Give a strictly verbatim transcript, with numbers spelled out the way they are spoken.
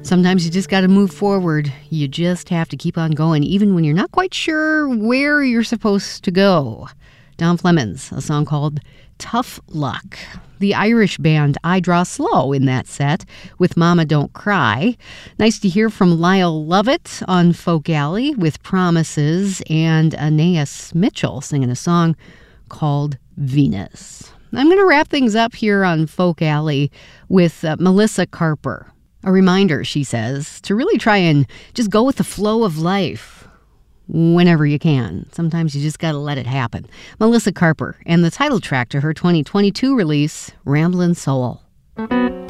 Sometimes you just got to move forward. You just have to keep on going, even when you're not quite sure where you're supposed to go. Don Flemons, a song called Tough Luck. The Irish band I Draw Slow in that set with Mama Don't Cry. Nice to hear from Lyle Lovett on Folk Alley with Promises, and Anais Mitchell singing a song called Venus. I'm going to wrap things up here on Folk Alley with uh, Melissa Carper. A reminder, she says, to really try and just go with the flow of life whenever you can. Sometimes you just got to let it happen. Melissa Carper and the title track to her twenty twenty-two release, Ramblin' Soul.